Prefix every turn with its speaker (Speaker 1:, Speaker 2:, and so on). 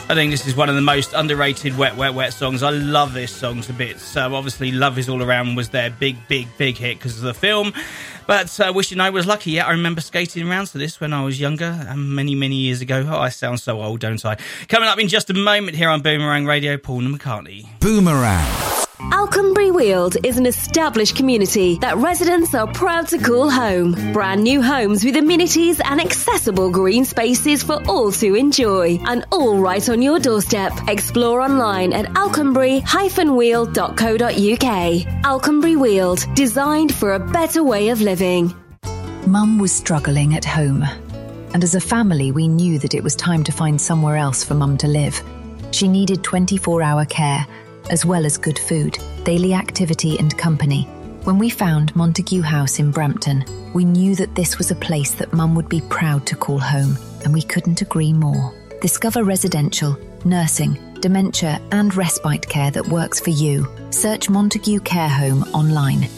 Speaker 1: I think this is one of the most underrated Wet, Wet, Wet songs. I love this song to bits. Obviously, Love Is All Around was their big hit because of the film. But Wishing I Was Lucky, yeah, I remember skating around to this when I was younger, many years ago. Oh, I sound so old, don't I? Coming up in just a moment here on Boomerang Radio, Paul McCartney.
Speaker 2: Boomerang.
Speaker 3: Alconbury Weald is an established community that residents are proud to call home. Brand new homes with amenities and accessible green spaces for all to enjoy. And all right on your doorstep. Explore online at alconbury-weald.co.uk. Alconbury Weald, designed for a better way of living.
Speaker 4: Mum was struggling at home. And as a family, we knew that it was time to find somewhere else for Mum to live. She needed 24-hour care, as well as good food, daily activity and company. When we found Montague House in Brampton, we knew that this was a place that Mum would be proud to call home, and we couldn't agree more. Discover residential, nursing, dementia and respite care that works for you. Search Montague Care Home online